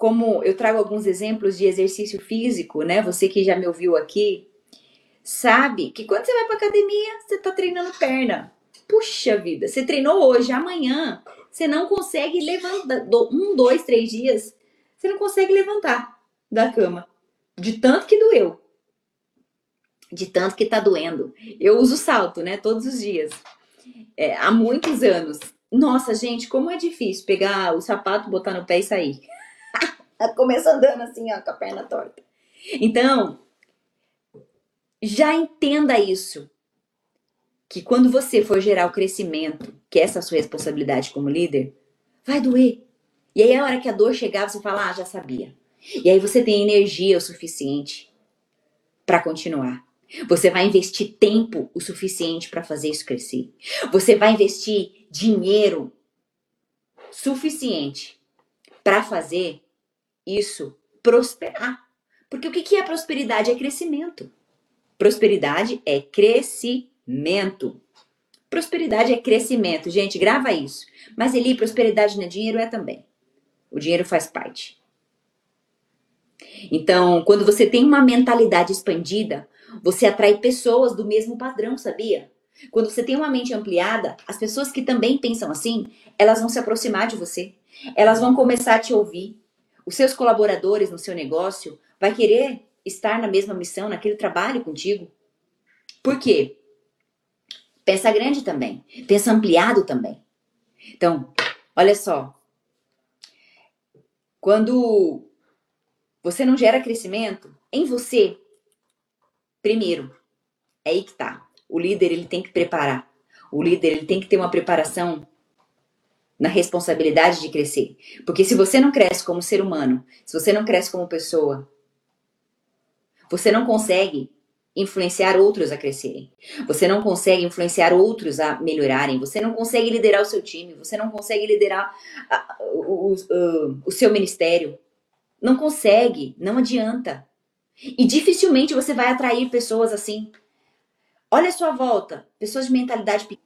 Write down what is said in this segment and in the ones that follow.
como eu trago alguns exemplos de exercício físico, né? Você que já me ouviu aqui, sabe que quando você vai pra academia, você tá treinando perna. Puxa vida, você treinou hoje, amanhã você não consegue levantar, 1, 2, 3 dias, você não consegue levantar da cama. De tanto que doeu. De tanto que tá doendo. Eu uso salto, né? Todos os dias. Há muitos anos. Nossa, gente, como é difícil pegar o sapato, botar no pé e sair. Começa andando assim, ó, com a perna torta. Então, já entenda isso. Que quando você for gerar o crescimento, que é essa a sua responsabilidade como líder, vai doer. E aí a hora que a dor chegar, você fala, já sabia. E aí você tem energia o suficiente para continuar. Você vai investir tempo o suficiente para fazer isso crescer. Você vai investir dinheiro suficiente para fazer isso prosperar. Porque o que é prosperidade? É crescimento. Prosperidade é crescimento. Prosperidade é crescimento. Gente, grava isso. Mas Eli, prosperidade não é dinheiro? É também. O dinheiro faz parte. Então, quando você tem uma mentalidade expandida, você atrai pessoas do mesmo padrão, sabia? Quando você tem uma mente ampliada, as pessoas que também pensam assim, elas vão se aproximar de você. Elas vão começar a te ouvir. Os seus colaboradores no seu negócio vai querer estar na mesma missão, naquele trabalho contigo. Por quê? Pensa grande também. Pensa ampliado também. Então, olha só. Quando você não gera crescimento em você, primeiro, é aí que tá. O líder, ele tem que preparar. O líder, ele tem que ter uma preparação na responsabilidade de crescer. Porque se você não cresce como ser humano, se você não cresce como pessoa, você não consegue influenciar outros a crescerem. Você não consegue influenciar outros a melhorarem. Você não consegue liderar o seu time. Você não consegue liderar o seu ministério. Não consegue. Não adianta. E dificilmente você vai atrair pessoas assim. Olha a sua volta. Pessoas de mentalidade pequena.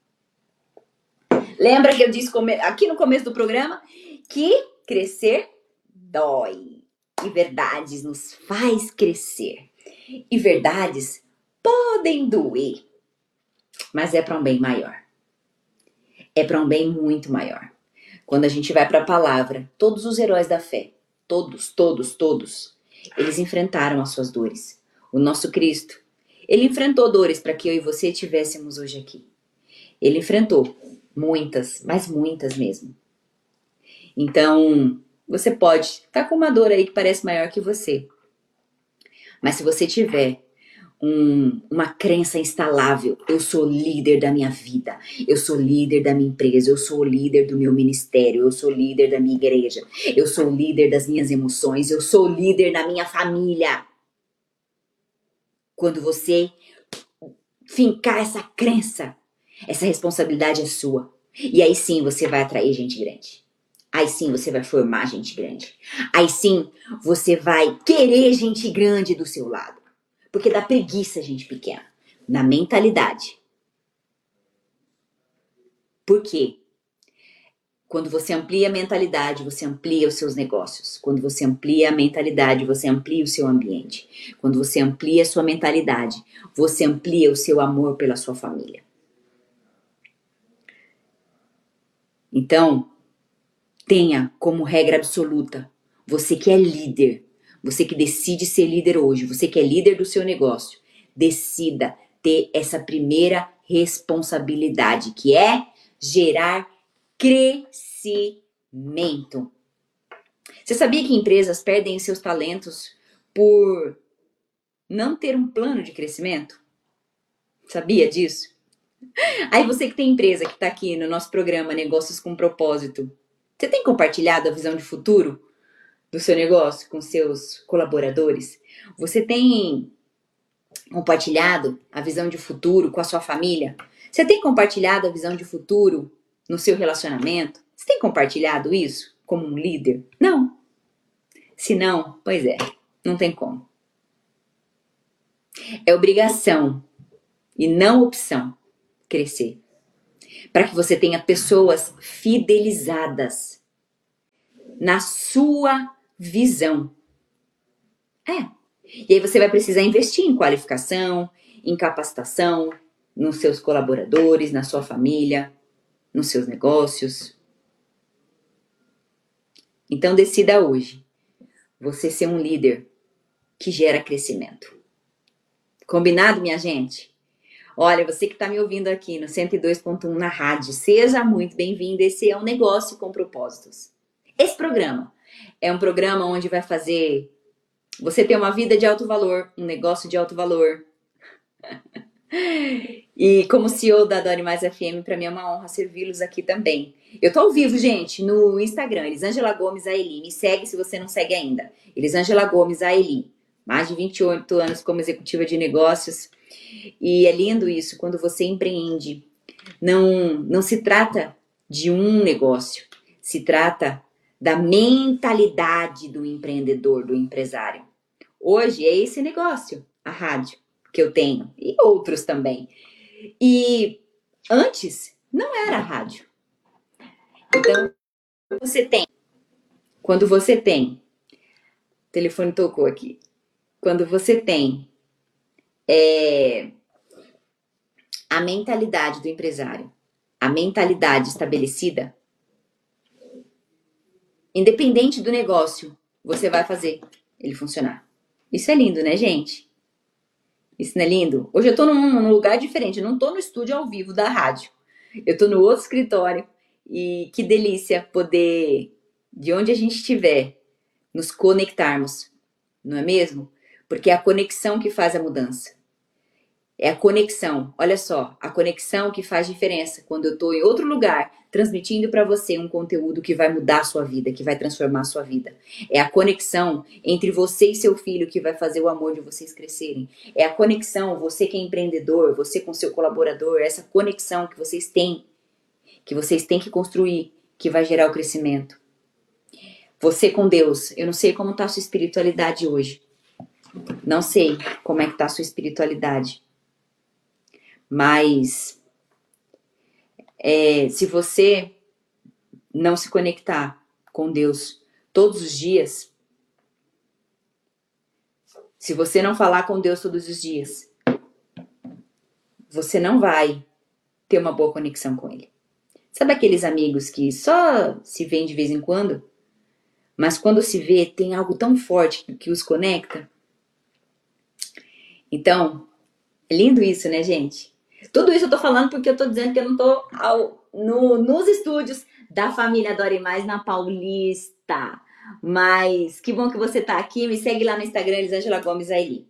Lembra que eu disse aqui no começo do programa que crescer dói. E verdades nos faz crescer. E verdades podem doer, mas é para um bem maior. É para um bem muito maior. Quando a gente vai para a palavra, todos os heróis da fé, todos, eles enfrentaram as suas dores. O nosso Cristo, ele enfrentou dores para que eu e você estivéssemos hoje aqui. Ele enfrentou muitas, mas muitas mesmo. Então, você pode estar com uma dor aí que parece maior que você. Mas se você tiver uma crença instalável, eu sou líder da minha vida, eu sou líder da minha empresa, eu sou líder do meu ministério, eu sou líder da minha igreja, eu sou líder das minhas emoções, eu sou líder da minha família. Quando você fincar essa crença, essa responsabilidade é sua. E aí sim você vai atrair gente grande. Aí sim você vai formar gente grande. Aí sim você vai querer gente grande do seu lado. Porque dá preguiça gente pequena. Na mentalidade. Por quê? Quando você amplia a mentalidade, você amplia os seus negócios. Quando você amplia a mentalidade, você amplia o seu ambiente. Quando você amplia a sua mentalidade, você amplia o seu amor pela sua família. Então, tenha como regra absoluta, você que é líder, você que decide ser líder hoje, você que é líder do seu negócio, decida ter essa primeira responsabilidade, que é gerar crescimento. Você sabia que empresas perdem seus talentos por não ter um plano de crescimento? Sabia disso? Aí você que tem empresa que está aqui no nosso programa Negócios com Propósito, você tem compartilhado a visão de futuro do seu negócio com seus colaboradores? Você tem compartilhado a visão de futuro com a sua família? Você tem compartilhado a visão de futuro no seu relacionamento? Você tem compartilhado isso como um líder? Não. Se não, pois é, não tem como. É obrigação e não opção crescer. Para que você tenha pessoas fidelizadas na sua visão. E aí você vai precisar investir em qualificação, em capacitação, nos seus colaboradores, na sua família, nos seus negócios. Então decida hoje você ser um líder que gera crescimento. Combinado, minha gente? Olha, você que está me ouvindo aqui no 102.1 na rádio, seja muito bem-vindo. Esse é um negócio com propósitos. Esse programa é um programa onde vai fazer você ter uma vida de alto valor, um negócio de alto valor. E como CEO da Dore Mais FM, para mim é uma honra servi-los aqui também. Eu tô ao vivo, gente, no Instagram, Elisângela Gomes Aeli. Me segue se você não segue ainda. Elisângela Gomes Aeli. Mais de 28 anos como executiva de negócios. E é lindo isso, quando você empreende. Não se trata de um negócio. Se trata da mentalidade do empreendedor, do empresário. Hoje é esse negócio, a rádio, que eu tenho. E outros também. E antes não era rádio. Então, quando você tem, o telefone tocou aqui. Quando você tem a mentalidade do empresário, a mentalidade estabelecida, independente do negócio, você vai fazer ele funcionar. Isso é lindo, né, gente? Isso não é lindo? Hoje eu tô num lugar diferente, eu não tô no estúdio ao vivo da rádio. Eu tô no outro escritório e que delícia poder, de onde a gente estiver, nos conectarmos, não é mesmo? Porque é a conexão que faz a mudança. É a conexão, olha só, a conexão que faz diferença quando eu tô em outro lugar, transmitindo para você um conteúdo que vai mudar a sua vida, que vai transformar a sua vida. É a conexão entre você e seu filho que vai fazer o amor de vocês crescerem. É a conexão, você que é empreendedor, você com seu colaborador, essa conexão que vocês têm que construir, que vai gerar o crescimento. Você com Deus, eu não sei como tá a sua espiritualidade hoje. Não sei como é que tá a sua espiritualidade. Mas se você não se conectar com Deus todos os dias, se você não falar com Deus todos os dias, você não vai ter uma boa conexão com Ele. Sabe aqueles amigos que só se veem de vez em quando, mas quando se vê tem algo tão forte que os conecta? Então, é lindo isso, né, gente? Tudo isso eu tô falando porque eu tô dizendo que eu não tô nos estúdios da família Dore Mais na Paulista. Mas que bom que você tá aqui. Me segue lá no Instagram, Elisângela Gomes Aeli.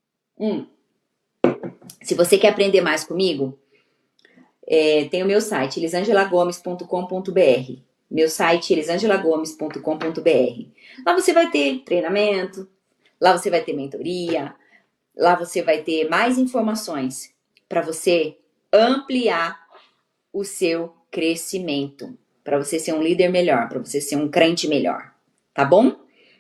Se você quer aprender mais comigo, tem o meu site, elisangelagomes.com.br. Meu site, elisangelagomes.com.br. Lá você vai ter treinamento, lá você vai ter mentoria, lá você vai ter mais informações para você ampliar o seu crescimento, para você ser um líder melhor, para você ser um crente melhor, tá bom?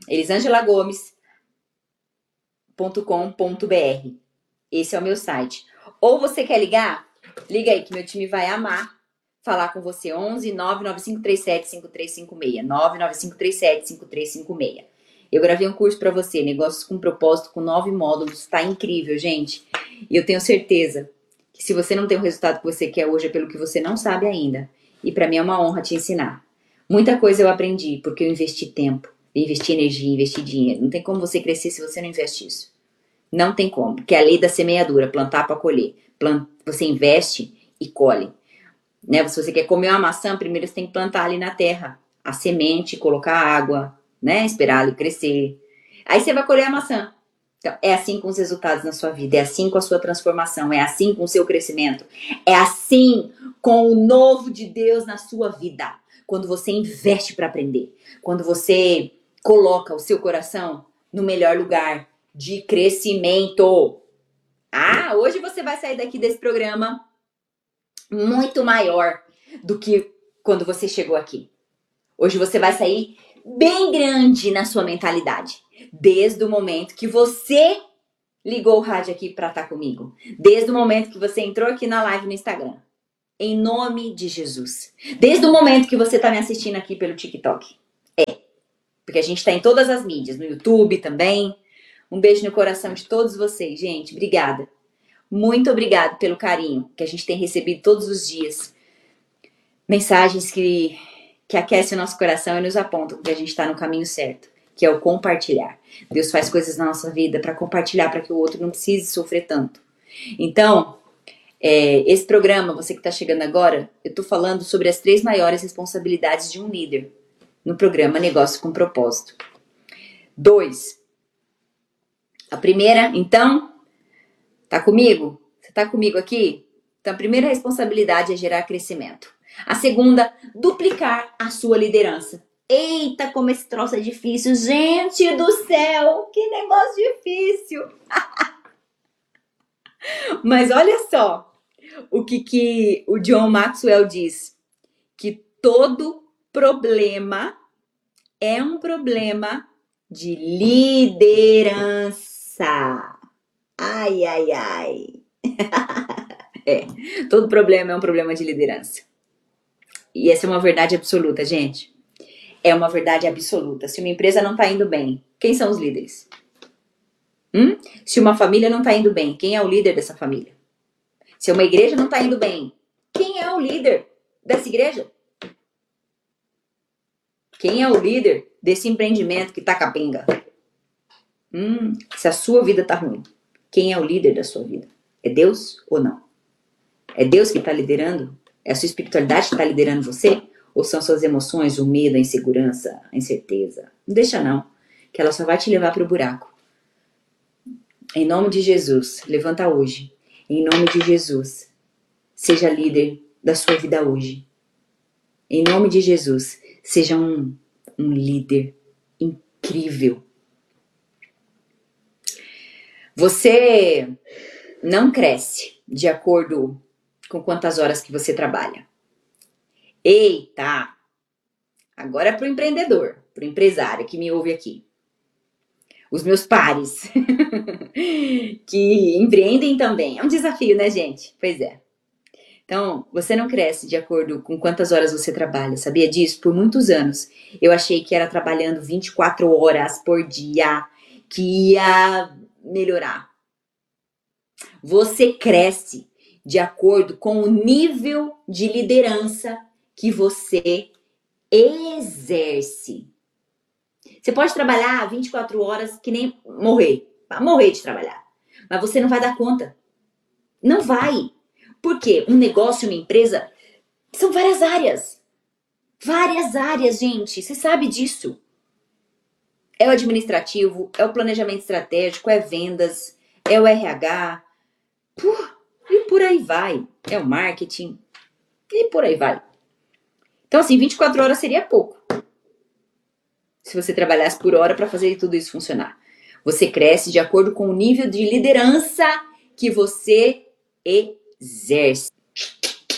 elisangelagomes.com.br. Esse é o meu site. Ou você quer ligar? Liga aí que meu time vai amar falar com você. 11 99537 5356. 99537 5356. Eu gravei um curso para você, Negócios com Propósito, com 9 módulos. Tá incrível, gente. E eu tenho certeza que se você não tem o resultado que você quer hoje é pelo que você não sabe ainda. E para mim é uma honra te ensinar. Muita coisa eu aprendi porque eu investi tempo, investi energia, investi dinheiro. Não tem como você crescer se você não investe isso. Não tem como, porque é a lei da semeadura, plantar para colher. Você investe e colhe. Né? Se você quer comer uma maçã, primeiro você tem que plantar ali na terra a semente, colocar água, né? Esperar ele crescer. Aí você vai colher a maçã. Então, é assim com os resultados na sua vida, é assim com a sua transformação, é assim com o seu crescimento, é assim com o novo de Deus na sua vida. Quando você investe para aprender, quando você coloca o seu coração no melhor lugar de crescimento. Hoje você vai sair daqui desse programa muito maior do que quando você chegou aqui. Hoje você vai sair bem grande na sua mentalidade. Desde o momento que você ligou o rádio aqui para estar comigo. Desde o momento que você entrou aqui na live no Instagram. Em nome de Jesus. Desde o momento que você está me assistindo aqui pelo TikTok. porque a gente está em todas as mídias, no YouTube também. Um beijo no coração de todos vocês, gente. Obrigada. Muito obrigada pelo carinho que a gente tem recebido todos os dias. Mensagens que aquecem o nosso coração e nos apontam que a gente está no caminho certo, que é o compartilhar. Deus faz coisas na nossa vida para compartilhar, para que o outro não precise sofrer tanto. Então, esse programa, você que está chegando agora, eu estou falando sobre as 3 maiores responsabilidades de um líder no programa Negócio com Propósito. 2. A primeira, então, tá comigo? Você tá comigo aqui? Então, a primeira responsabilidade é gerar crescimento. A segunda, duplicar a sua liderança. Eita, como esse troço é difícil. Gente do céu, que negócio difícil. Mas olha só o que o John Maxwell diz. Que todo problema é um problema de liderança. Ai, ai, ai. Todo problema é um problema de liderança. E essa é uma verdade absoluta, gente. É uma verdade absoluta. Se uma empresa não está indo bem, quem são os líderes? Se uma família não está indo bem, quem é o líder dessa família? Se uma igreja não está indo bem, quem é o líder dessa igreja? Quem é o líder desse empreendimento que tá capenga? Se a sua vida tá ruim, quem é o líder da sua vida? É Deus ou não? É Deus que está liderando? É a sua espiritualidade que está liderando você? Ou são suas emoções, o medo, a insegurança, a incerteza? Não deixa não, que ela só vai te levar para o buraco. Em nome de Jesus, levanta hoje. Em nome de Jesus, seja líder da sua vida hoje. Em nome de Jesus, seja um líder incrível. Você não cresce de acordo com quantas horas que você trabalha. Eita! Agora é pro empreendedor, pro empresário que me ouve aqui. Os meus pares que empreendem também. É um desafio, né, gente? Pois é. Então, você não cresce de acordo com quantas horas você trabalha. Sabia disso? Por muitos anos, eu achei que era trabalhando 24 horas por dia que ia melhorar. Você cresce de acordo com o nível de liderança que você exerce. Você pode trabalhar 24 horas que nem morrer. Vai morrer de trabalhar. Mas você não vai dar conta. Não vai. Por quê? Um negócio, uma empresa, são várias áreas. Várias áreas, gente. Você sabe disso. É o administrativo, é o planejamento estratégico, é vendas, é o RH. E por aí vai. É o marketing. E por aí vai. Então, assim, 24 horas seria pouco. Se você trabalhasse por hora para fazer tudo isso funcionar. Você cresce de acordo com o nível de liderança que você exerce.